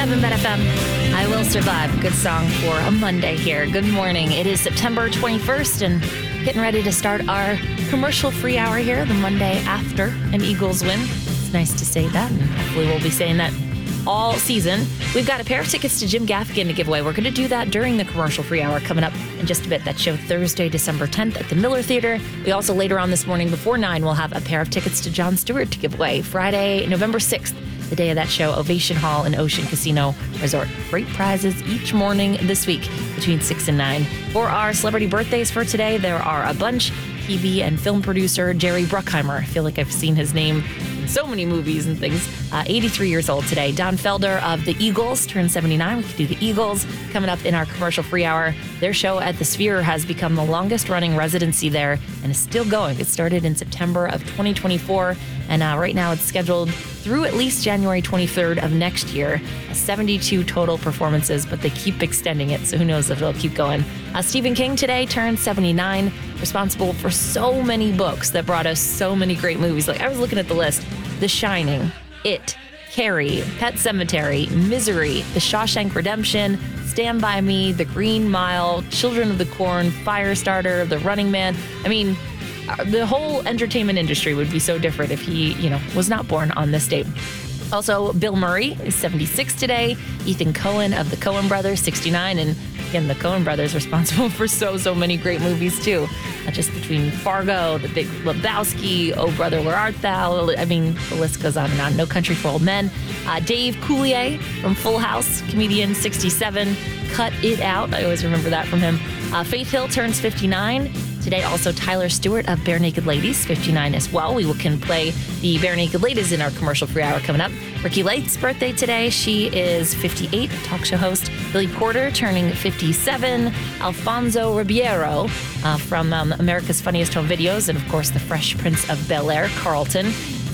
101.7 Bet FM. I Will Survive. Good song for a Monday here. Good morning. It is September 21st and getting ready to start our commercial-free hour here, the Monday after an Eagles win. It's nice to say that, and hopefully we'll be saying that all season. We've got a pair of tickets to Jim Gaffigan to give away. We're going to do that during the commercial-free hour coming up in just a bit. That show Thursday, December 10th at the Miller Theater. We also, later on this morning before 9, we'll have a pair of tickets to Jon Stewart to give away. Friday, November 6th, the day of that show, Ovation Hall in Ocean Casino Resort. Great prizes each morning this week between 6 and 9. For our celebrity birthdays for today, there are a bunch. TV and film producer Jerry Bruckheimer. I feel like I've seen his name in so many movies and things. 83 years old today. Don Felder of the Eagles turned 79. We could do the Eagles coming up in our commercial-free hour. Their show at the Sphere has become the longest-running residency there and is still going. It started in September of 2024, and right now it's scheduled through at least January 23rd of next year. 72 total performances, but they keep extending it, so who knows if it'll keep going. Stephen King today turned 79, responsible for so many books that brought us so many great movies. Like, I was looking at the list: The Shining, It, Carrie, Pet Sematary, Misery, The Shawshank Redemption, Stand By Me, The Green Mile, Children of the Corn, Firestarter, The Running Man. I mean, the whole entertainment industry would be so different if he, was not born on this date. Also, Bill Murray is 76 today. Ethan Coen of the Coen Brothers, 69. And again, the Coen Brothers responsible for so many great movies, too. Just between Fargo, The Big Lebowski, Oh Brother, Where Art Thou? I mean, the list goes on and on. No Country for Old Men. Dave Coulier from Full House, comedian, 67. Cut It Out. I always remember that from him. Faith Hill turns 59. Today, also Tyler Stewart of Bare Naked Ladies, 59 as well. We can play the Bare Naked Ladies in our commercial-free hour coming up. Ricky Late's birthday today. She is 58, talk show host. Billy Porter turning 57. Alfonso Ribeiro from America's Funniest Home Videos, and of course, The Fresh Prince of Bel-Air, Carlton.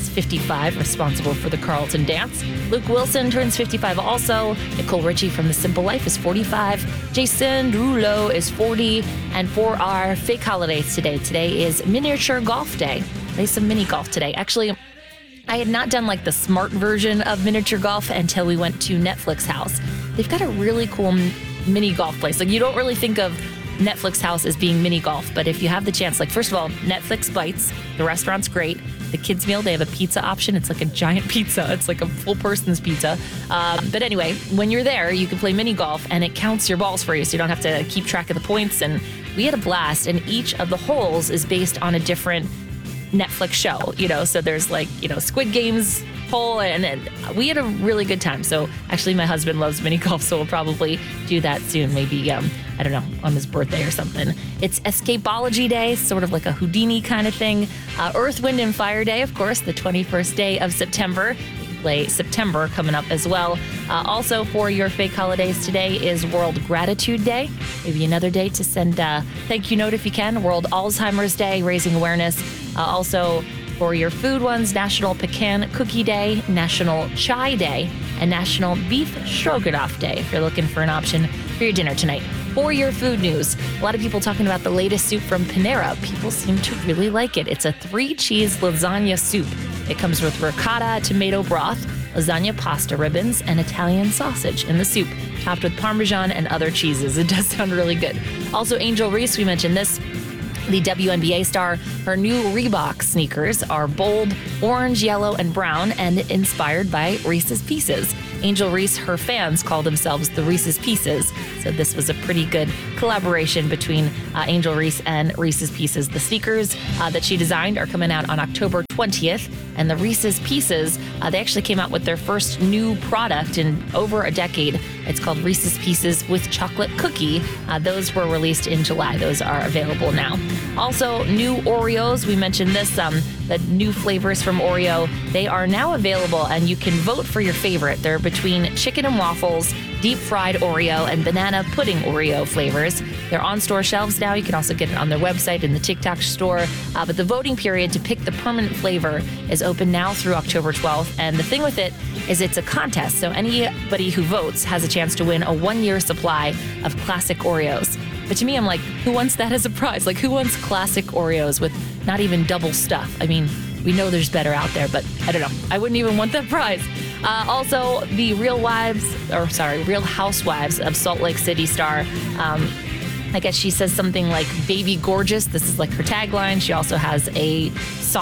55, responsible for the Carlton dance. Luke Wilson turns 55 also. Nicole Richie from The Simple Life is 45. Jason Derulo is 40. And for our fake holidays today is Miniature Golf Day. Play some mini golf today. Actually, I had not done like the smart version of miniature golf until we went to Netflix House. They've got a really cool mini golf place. Like, you don't really think of Netflix House as being mini golf, but if you have the chance, like, first of all, Netflix Bites, the restaurant's great. The kids meal, they have a pizza option. It's like a giant pizza. It's like a full person's pizza. But anyway, when you're there, you can play mini golf and it counts your balls for you, so you don't have to keep track of the points. And we had a blast, and each of the holes is based on a different Netflix show, so there's like, Squid Game's hole, and we had a really good time. So actually my husband loves mini golf, so we'll probably do that soon, maybe I don't know, on his birthday or something. It's Escapology Day, sort of like a Houdini kind of thing. Earth, Wind, and Fire Day, of course, the 21st day of September. Play September coming up as well. Also, for your fake holidays today is World Gratitude Day. Maybe another day to send a thank you note if you can. World Alzheimer's Day, raising awareness. Also, for your food ones, National Pecan Cookie Day, National Chai Day, and National Beef Stroganoff Day, if you're looking for an option for your dinner tonight. For your food news, a lot of people talking about the latest soup from Panera. People seem to really like it. It's a 3-cheese lasagna soup. It comes with ricotta, tomato broth, lasagna pasta ribbons, and Italian sausage in the soup, topped with Parmesan and other cheeses. It does sound really good. Also, Angel Reese, we mentioned this, the WNBA star. Her new Reebok sneakers are bold, orange, yellow, and brown, and inspired by Reese's Pieces. Angel Reese, her fans call themselves the Reese's Pieces. So this was a pretty good collaboration between Angel Reese and Reese's Pieces. The sneakers that she designed are coming out on October 20th. And the Reese's Pieces, they actually came out with their first new product in over a decade. It's called Reese's Pieces with Chocolate Cookie. Those were released in July. Those are available now. Also, new Oreos. We mentioned this, the new flavors from Oreo. They are now available, and you can vote for your favorite. They're between chicken and waffles, deep fried Oreo, and banana pudding Oreo flavors. They're on store shelves now. You can also get it on their website in the TikTok store. But the voting period to pick the permanent flavor is open now through October 12th. And the thing with it is it's a contest. So anybody who votes has a chance to win a 1-year supply of classic Oreos. But to me, I'm like, who wants that as a prize? Like, who wants classic Oreos with not even double stuff? I mean, we know there's better out there, but I don't know. I wouldn't even want that prize. Also, the Real Housewives of Salt Lake City star, I guess she says something like baby gorgeous. This is like her tagline. She also has a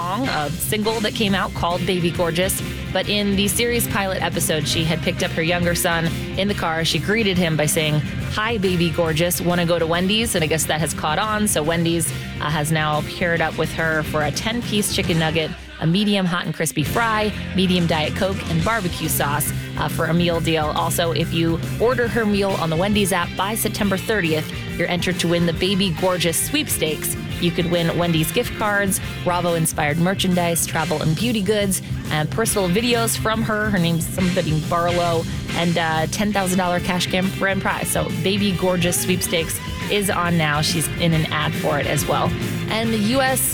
single that came out called Baby Gorgeous. But in the series pilot episode, she had picked up her younger son in the car. She greeted him by saying, "Hi, baby gorgeous. Want to go to Wendy's?" And I guess that has caught on. So Wendy's has now paired up with her for a 10-piece chicken nugget, a medium hot and crispy fry, medium Diet Coke, and barbecue sauce for a meal deal. Also, if you order her meal on the Wendy's app by September 30th, you're entered to win the Baby Gorgeous sweepstakes. You could win Wendy's gift cards, Bravo-inspired merchandise, travel and beauty goods, and personal videos from her. Her name's somebody Barlow, and $10,000 cash grand prize. So Baby Gorgeous sweepstakes is on now. She's in an ad for it as well. And the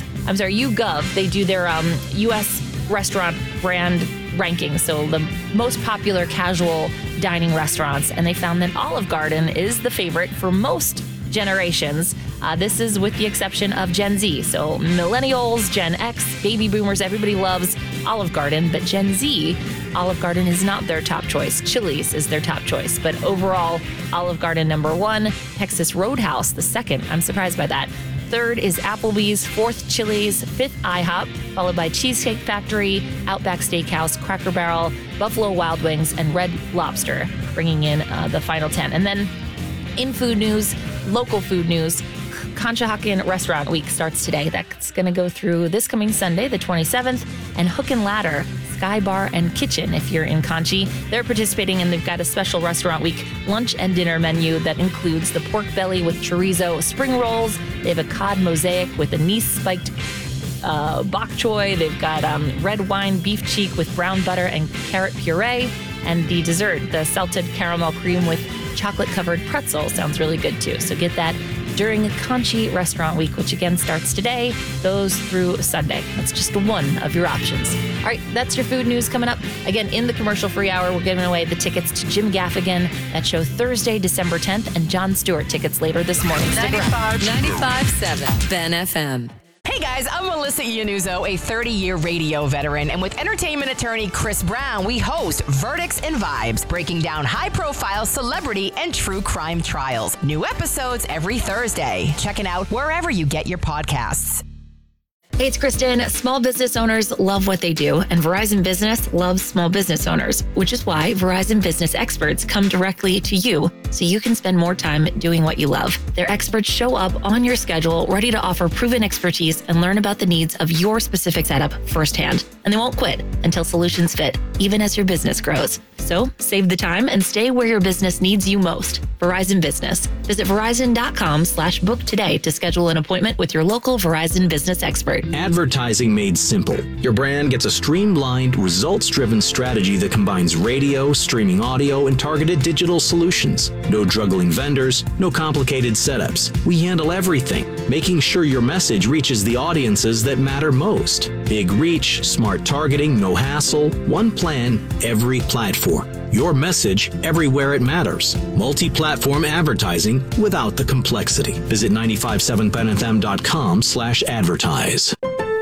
YouGov, they do their U.S. restaurant brand rankings, so the most popular casual dining restaurants, and they found that Olive Garden is the favorite for most generations. This is with the exception of Gen Z. So millennials, Gen X, baby boomers, everybody loves Olive Garden, but Gen Z, Olive Garden is not their top choice. Chili's is their top choice, but overall, Olive Garden number 1, Texas Roadhouse the second. I'm surprised by that. Third is Applebee's, fourth Chili's, fifth IHOP, followed by Cheesecake Factory, Outback Steakhouse, Cracker Barrel, Buffalo Wild Wings, and Red Lobster, bringing in the final 10. And then in food news, local food news, Conshohocken Restaurant Week starts today. That's going to go through this coming Sunday, the 27th, and Hook and Ladder, Sky Bar and Kitchen, if you're in Conchi. They're participating, and they've got a special Restaurant Week lunch and dinner menu that includes the pork belly with chorizo spring rolls. They have a cod mosaic with anise-spiked bok choy. They've got red wine beef cheek with brown butter and carrot puree. And the dessert, the salted caramel cream with chocolate-covered pretzel, sounds really good too. So get that during Conchi Restaurant Week, which again starts today, goes through Sunday. That's just one of your options. All right, that's your food news coming up. Again, in the commercial-free hour, we're giving away the tickets to Jim Gaffigan at show Thursday, December 10th, and Jon Stewart tickets later this morning. 95.7 Ben FM. Hey guys, I'm Melissa Iannuzzo, a 30-year radio veteran, and with entertainment attorney Chris Brown, we host Verdicts and Vibes, breaking down high-profile celebrity and true crime trials. New episodes every Thursday. Check it out wherever you get your podcasts. Hey, it's Kristen. Small business owners love what they do, and Verizon Business loves small business owners, which is why Verizon Business experts come directly to you so you can spend more time doing what you love. Their experts show up on your schedule, ready to offer proven expertise and learn about the needs of your specific setup firsthand. And they won't quit until solutions fit, even as your business grows. So save the time and stay where your business needs you most. Verizon Business. Visit Verizon.com/book today to schedule an appointment with your local Verizon Business expert. Advertising made simple. Your brand gets a streamlined, results-driven strategy that combines radio, streaming audio, and targeted digital solutions. No juggling vendors, no complicated setups. We handle everything, making sure your message reaches the audiences that matter most. Big reach, smart targeting, no hassle, one plan, every platform. Your message everywhere it matters. Multi-platform advertising without the complexity. Visit 957benfm.com/advertise.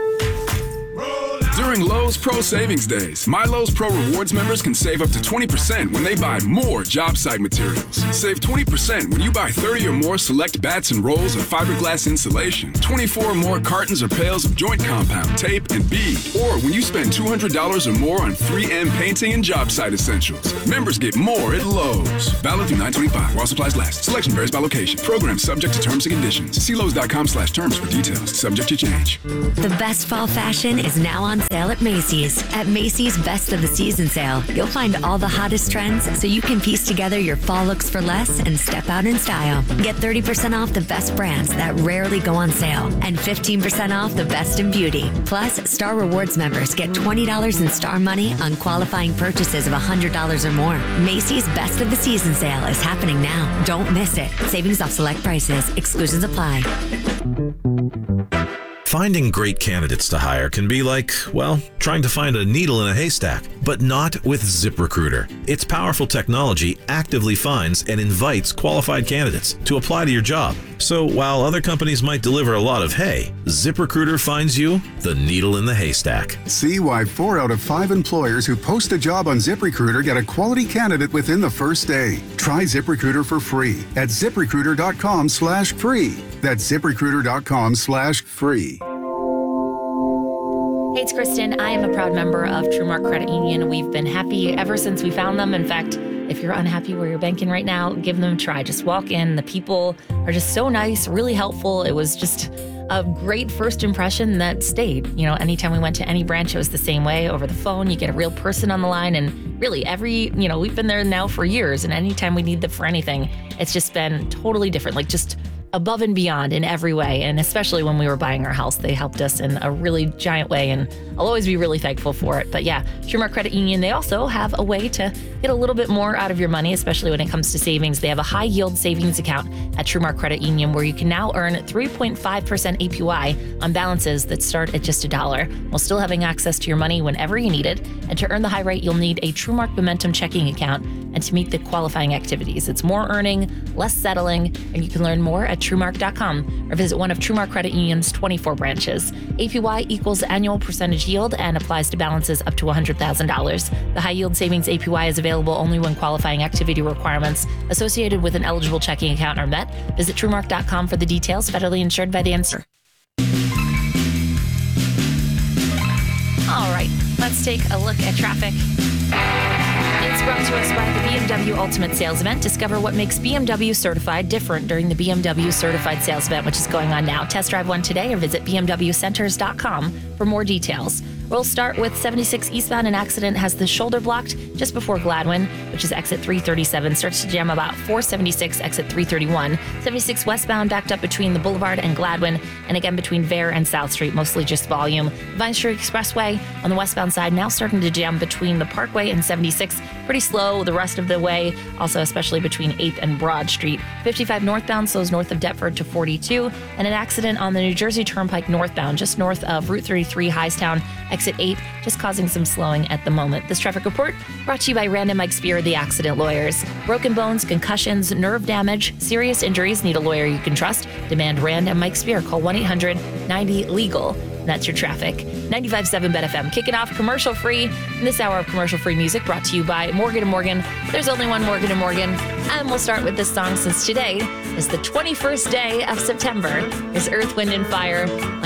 During Lowe's Pro Savings Days, My Lowe's Pro Rewards members can save up to 20% when they buy more job site materials. Save 20% when you buy 30 or more select bats and rolls of fiberglass insulation, 24 or more cartons or pails of joint compound, tape, and bead, or when you spend $200 or more on 3M painting and job site essentials. Members get more at Lowe's. Valid through 9/25 while supplies last. Selection varies by location. Program subject to terms and conditions. See Lowe's.com/terms for details. Subject to change. The best fall fashion is now on sale at Macy's. At Macy's Best of the Season sale, you'll find all the hottest trends so you can piece together your fall looks for less and step out in style. Get 30% off the best brands that rarely go on sale and 15% off the best in beauty. Plus, Star Rewards members get $20 in Star money on qualifying purchases of $100 or more. Macy's Best of the Season sale is happening now. Don't miss it. Savings off select prices. Exclusions apply. Finding great candidates to hire can be like, well, trying to find a needle in a haystack, but not with ZipRecruiter. Its powerful technology actively finds and invites qualified candidates to apply to your job. So while other companies might deliver a lot of hay, ZipRecruiter finds you the needle in the haystack. See why 4 out of 5 employers who post a job on ZipRecruiter get a quality candidate within the first day. Try ZipRecruiter for free at ZipRecruiter.com/free. That's ZipRecruiter.com/free. Hey, it's Kristen. I am a proud member of TrueMark Credit Union. We've been happy ever since we found them. In fact, if you're unhappy where you're banking right now, give them a try. Just walk in. The people are just so nice, really helpful. It was just a great first impression that stayed. You know, anytime we went to any branch, it was the same way. Over the phone, you get a real person on the line. And really, we've been there now for years. And anytime we need them for anything, it's just been totally different. Like just above and beyond in every way. And especially when we were buying our house, they helped us in a really giant way. And I'll always be really thankful for it. But yeah, TrueMark Credit Union, they also have a way to get a little bit more out of your money, especially when it comes to savings. They have a high yield savings account at TrueMark Credit Union where you can now earn 3.5% APY on balances that start at just $1, while still having access to your money whenever you need it. And to earn the high rate, you'll need a TrueMark Momentum checking account and to meet the qualifying activities. It's more earning, less settling, and you can learn more at TrueMark.com or visit one of TrueMark Credit Union's 24 branches. APY equals annual percentage yield and applies to balances up to $100,000. The high yield savings APY is available only when qualifying activity requirements associated with an eligible checking account are met. Visit TrueMark.com for the details. Federally insured by the NCUA. All right, let's take a look at traffic. It's brought to us by the BMW Ultimate Sales Event. Discover what makes BMW Certified different during the BMW Certified Sales Event, which is going on now. Test drive one today or visit bmwcenters.com for more details. We'll start with 76 eastbound. An accident has the shoulder blocked just before Gladwin, which is exit 337. Starts to jam about 476, exit 331. 76 westbound backed up between the Boulevard and Gladwin, and again between Vare and South Street, mostly just volume. Vine Street Expressway on the westbound side now starting to jam between the Parkway and 76. Pretty slow the rest of the way, also especially between 8th and Broad Street. 55 northbound slows north of Deptford to 42, and an accident on the New Jersey Turnpike northbound, just north of Route 33 Hightstown, exit 8, just causing some slowing at the moment. This traffic report brought to you by Rand and Mike Spear, the accident lawyers. Broken bones, concussions, nerve damage, serious injuries, need a lawyer you can trust. Demand Rand and Mike Spear. Call 1-800-90-LEGAL. That's your traffic. 95.7 BetFM kicking off commercial free. This hour of commercial free music brought to you by Morgan & Morgan. There's only one Morgan & Morgan. And we'll start with this song since today is the 21st day of September. It's Earth, Wind & Fire.